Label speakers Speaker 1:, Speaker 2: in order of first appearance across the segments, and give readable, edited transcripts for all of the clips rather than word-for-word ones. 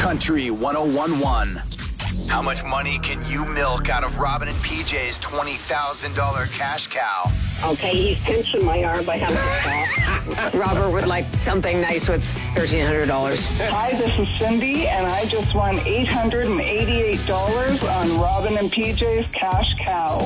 Speaker 1: Country 101.1. How much money can you milk out of Robin and PJ's $20,000 cash cow?
Speaker 2: Okay, he's pinching my arm by having to
Speaker 3: Robert would like something nice with $1,300.
Speaker 4: Hi, this is Cindy, and I just won $888 on Robin and PJ's cash cow.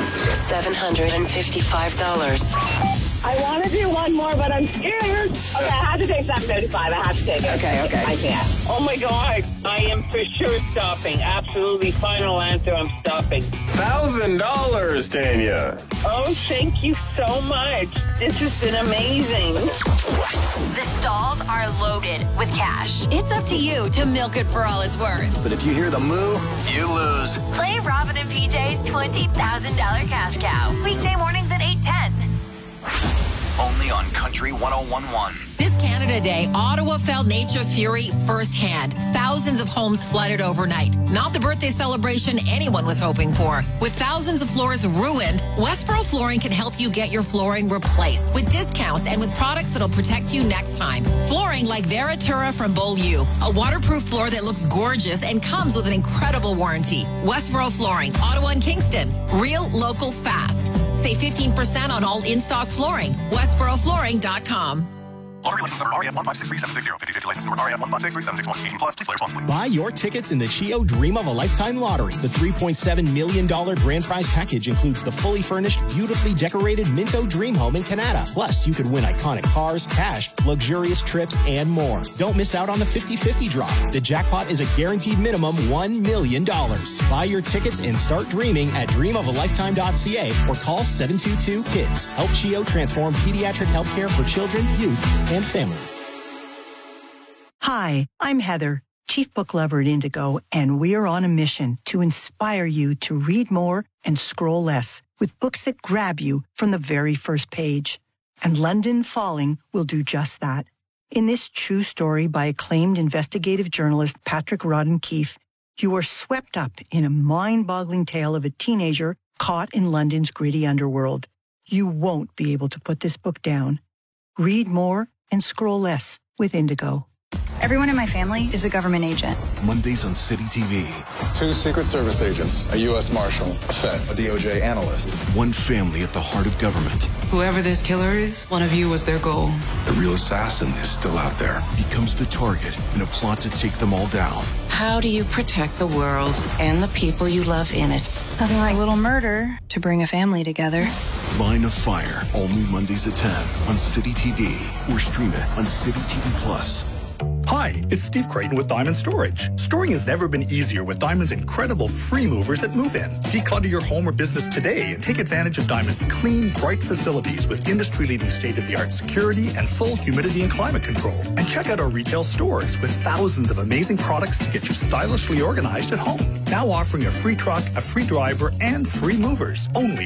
Speaker 5: $755.
Speaker 2: I want to do one more, but I'm scared. Okay, I have to take $755. I have to take it.
Speaker 3: Okay.
Speaker 2: I can't.
Speaker 6: Oh my God, I am for sure stopping. Absolutely final answer, I'm stopping.
Speaker 7: $1,000, Tanya.
Speaker 6: Oh, thank you so much. This has been amazing.
Speaker 5: The stalls are loaded with cash. It's up to you to milk it for all it's worth.
Speaker 1: But if you hear the moo, you lose.
Speaker 5: Play Robin and PJ's $20,000 cash cow. Weekday mornings at 8:10.
Speaker 1: Only on Country 101.1.
Speaker 8: This Canada Day, Ottawa felt nature's fury firsthand. Thousands of homes flooded overnight. Not the birthday celebration anyone was hoping for. With thousands of floors ruined, Westboro Flooring can help you get your flooring replaced with discounts and with products that'll protect you next time. Flooring like Veratura from Beaulieu, a waterproof floor that looks gorgeous and comes with an incredible warranty. Westboro Flooring, Ottawa and Kingston. Real, local, fast. Save 15% on all in-stock flooring. WestboroFlooring.com.
Speaker 9: Lottery license number REF 1563760. 50/50 license number REF 1563761. 18 plus. Please play responsibly.
Speaker 10: Buy your tickets in the Chio Dream of a Lifetime lottery. The $3.7 million grand prize package includes the fully furnished, beautifully decorated Minto Dream Home in Canada. Plus, you could win iconic cars, cash, luxurious trips, and more. Don't miss out on the 50/50 draw. The jackpot is a guaranteed minimum $1 million. Buy your tickets and start dreaming at dreamofalifetime.ca or call 722-KIDS. Help Chio transform pediatric healthcare for children, youth, and families.
Speaker 11: Hi, I'm Heather, Chief Book Lover at Indigo, and we are on a mission to inspire you to read more and scroll less with books that grab you from the very first page. And London Falling will do just that. In this true story by acclaimed investigative journalist Patrick Rodden Keefe, you are swept up in a mind-boggling tale of a teenager caught in London's gritty underworld. You won't be able to put this book down. Read more and scroll less with Indigo.
Speaker 12: Everyone in my family is a government agent.
Speaker 13: Mondays on City TV.
Speaker 14: 2 Secret Service agents, a U.S. Marshal, a Fed, a DOJ analyst.
Speaker 13: One family at the heart of government.
Speaker 15: Whoever this killer is, one of you was their goal.
Speaker 13: The real assassin is still out there. Becomes the target in a plot to take them all down.
Speaker 16: How do you protect the world and the people you love in it?
Speaker 12: Nothing like a little murder to bring a family together.
Speaker 13: Line of Fire, all new Mondays at 10 on City TV or stream it on City TV Plus.
Speaker 17: Hi, it's Steve Creighton with Diamond Storage. Storing has never been easier with Diamond's incredible free movers at Move In. Declutter your home or business today and take advantage of Diamond's clean, bright facilities with industry-leading state-of-the-art security and full humidity and climate control. And check out our retail stores with thousands of amazing products to get you stylishly organized at home. Now offering a free truck, a free driver, and free movers only